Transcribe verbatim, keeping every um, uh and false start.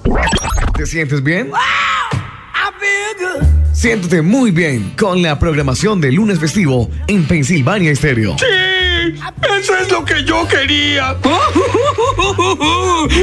¿Te sientes bien? Siéntete muy bien con la programación de Lunes Festivo en Pensilvania Estéreo. ¡Sí! ¡Eso es lo que yo quería!